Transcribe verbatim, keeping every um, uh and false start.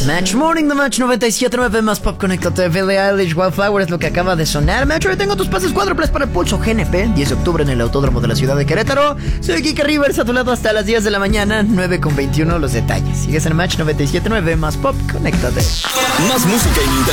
Match Morning de Match noventa y siete punto nueve más Pop. Conéctate. Billie Eilish, Wildflower es lo que acaba de sonar. Metro, yo tengo tus pases cuádruples para el Pulso G N P. diez de octubre en el Autódromo de la Ciudad de Querétaro. Soy Kike Rivers, a tu lado hasta las diez de la mañana. nueve con veintiuno los detalles. Sigues en Match noventa y siete punto nueve más Pop. Conéctate. Más música y